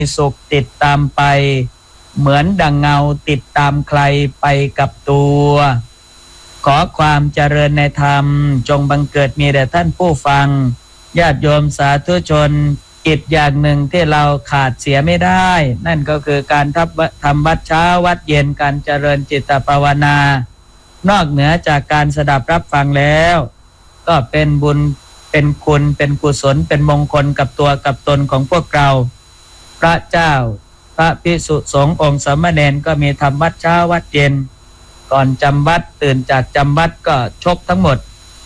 สุขติดตามไปเหมือนดังเงาติดตามใครไปกับตัวขอความเจริญในธรรมจงบังเกิดมีแด่ท่านผู้ฟังญาติโยมสาธุชนกิจอย่างหนึ่งที่เราขาดเสียไม่ได้นั่นก็คือการทำวัดเช้าวัดเย็นการเจริญจิตภาวนานอกเหนือจากการสดับรับฟังแล้วก็เป็นบุญเป็นคุณเป็นกุศลเป็นมงคลกับตัวกับตนของพวกเราพระเจ้าพระภิกษุสงฆ์องค์สามเณรก็มีทำวัดเช้าวัดเย็นก่อนจำวัดตื่นจากจำวัดก็ชกทั้งหมด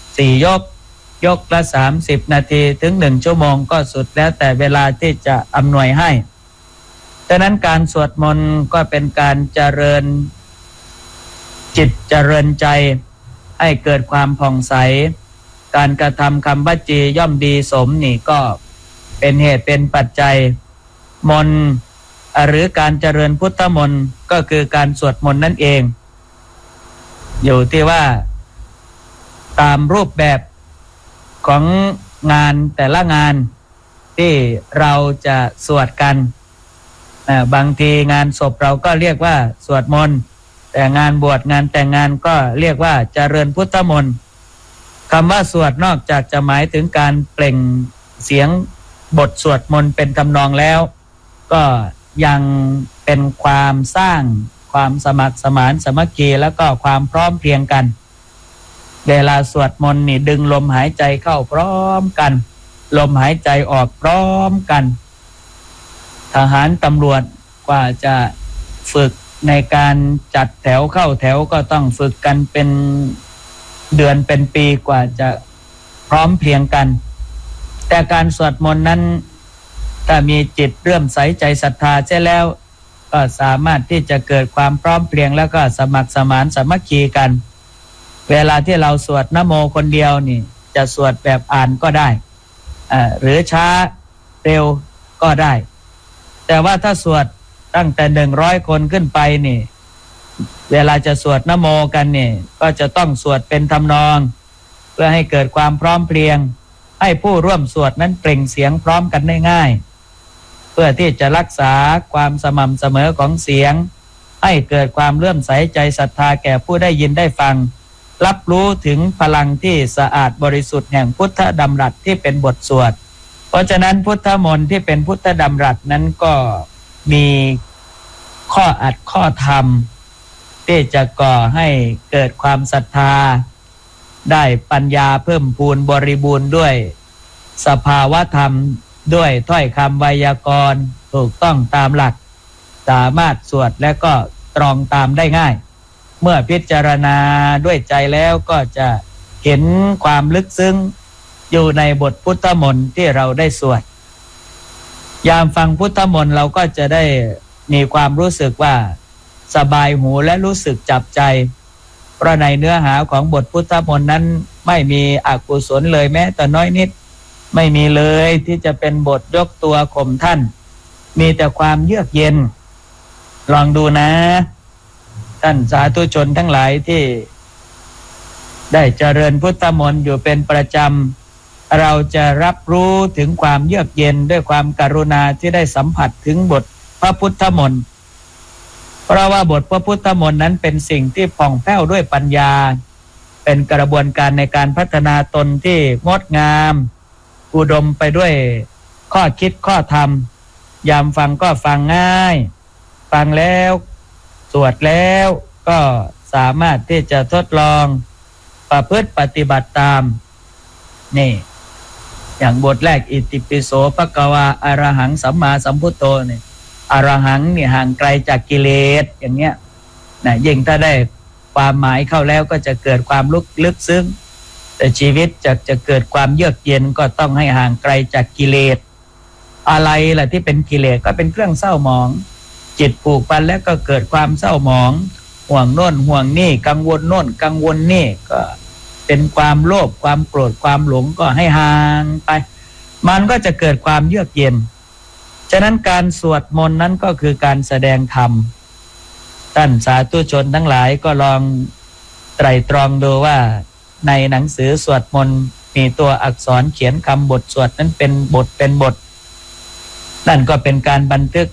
4ยกละ30นาทีถึง1ชั่วโมงก็สุดแล้วแต่เวลาที่จะอำนวยให้ดังนั้นการสวดมนต์ก็เป็นการเจริญจิตเจริญใจให้เกิดความผ่องใสการกระทำคำวจีย่อมดีสมนี่ก็เป็นเหตุเป็นปัจจัยมนต์หรือการเจริญพุทธมนต์ก็คือการสวดมนต์นั่นเองอยู่ที่ว่าตามรูปแบบของงานแต่ละงานที่เราจะสวดกันบางทีงานศพเราก็เรียกว่าสวดมนต์แต่งานบวชงานแต่งงานก็เรียกว่าเจริญพุทธมนต์คำว่าสวดนอกจากจะหมายถึงการเปล่งเสียงบทสวดมนต์เป็นทำนองแล้วก็ยังเป็นความสร้างความสมัครสมานสามัคคีแล้วก็ความพร้อมเพรียงกันเวลาสวดมนต์นี่ดึงลมหายใจเข้าพร้อมกันลมหายใจออกพร้อมกันทหารตำรวจกว่าจะฝึกในการจัดแถวเข้าแถวก็ต้องฝึกกันเป็นเดือนเป็นปีกว่าจะพร้อมเพรียงกันแต่การสวดมนต์นั้นถ้ามีจิตเลื่อมใสใจศรัทธาเสียแล้วก็สามารถที่จะเกิดความพร้อมเพรียงแล้วก็สมัครสมานสามัคคีกันเวลาที่เราสวดนะโมคนเดียวนี่จะสวดแบบอ่านก็ได้หรือช้าเร็วก็ได้แต่ว่าถ้าสวดตั้งแต่100คนขึ้นไปนี่เวลาจะสวดนะโมกันนี่ก็จะต้องสวดเป็นทำนองเพื่อให้เกิดความพร้อมเพรียงให้ผู้ร่วมสวดนั้นเปล่งเสียงพร้อมกันได้ง่ายเพื่อที่จะรักษาความสม่ำเสมอของเสียงให้เกิดความเลื่อมใสใจศรัทธาแก่ผู้ได้ยินได้ฟังรับรู้ถึงพลังที่สะอาดบริสุทธิ์แห่งพุทธดำรัสที่เป็นบทสวดเพราะฉะนั้นพุทธมนต์ที่เป็นพุทธดำรัสนั้นก็มีข้ออัดข้อธรรมที่จะก่อให้เกิดความศรัทธาได้ปัญญาเพิ่มพูนบริบูรณ์ด้วยสภาวะธรรมด้วยถ้อยคำไวยากรณ์ถูกต้องตามหลักสามารถสวดและก็ตรองตามได้ง่ายเมื่อพิจารณาด้วยใจแล้วก็จะเห็นความลึกซึ้งอยู่ในบทพุทธมนต์ที่เราได้สวดยามฟังพุทธมนต์เราก็จะได้มีความรู้สึกว่าสบายหูและรู้สึกจับใจเพราะในเนื้อหาของบทพุทธมนต์นั้นไม่มีอกุศลเลยแม้แต่น้อยนิดไม่มีเลยที่จะเป็นบทยกตัวข่มท่านมีแต่ความเยือกเย็นลองดูนะท่านสาธุชนทั้งหลายที่ได้เจริญพุทธมนต์อยู่เป็นประจำเราจะรับรู้ถึงความเยือกเย็นด้วยความกรุณาที่ได้สัมผัสถึงบทพระพุทธมนต์เพราะว่าบทพระพุทธมนต์นั้นเป็นสิ่งที่ผ่องแผ้วด้วยปัญญาเป็นกระบวนการในการพัฒนาตนที่งดงามอุดมไปด้วยข้อคิดข้อธรรมยามฟังก็ฟังง่ายฟังแล้วสวดแล้วก็สามารถที่จะทดลองประพฤติปฏิบัติตามนี่อย่างบทแรกอิติปิโสภควาอรหังสัมมาสัมพุทโธนี่อรหังนี่ห่างไกลจากกิเลสอย่างเงี้ยนะยิ่งถ้าได้ความหมายเข้าแล้วก็จะเกิดความลึกซึ้งแต่ชีวิตจะเกิดความเยือกเย็นก็ต้องให้ห่างไกลจากกิเลสอะไรล่ะที่เป็นกิเลสก็เป็นเครื่องเศร้าหมองจิตผูกพันแล้วก็เกิดความเศร้าหมองห่วงโน่นห่วงนี่กังวลโน่นกังวลนี่ก็เป็นความโลภความโกรธความหลงก็ให้ห่างไปมันก็จะเกิดความเยือกเย็นฉะนั้นการสวดมนต์นั้นก็คือการแสดงธรรมท่านสาธุชนทั้งหลายก็ลองไตร่ตรองดูว่าในหนังสือสวดมนต์มีตัวอักษรเขียนคำบทสวดนั้นเป็นบทนั่นก็เป็นการบันทึก